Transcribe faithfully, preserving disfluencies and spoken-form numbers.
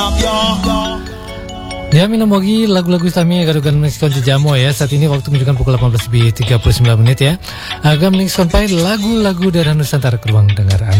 Ya, minum lagi lagu-lagu kami gadugan Mixcon Jamo ya. Saat ini waktu menunjukkan pukul delapan belas lebih tiga puluh sembilan menit ya. Agak Mixcon pai lagu-lagu dari Nusantara ke ruang dengar Anda.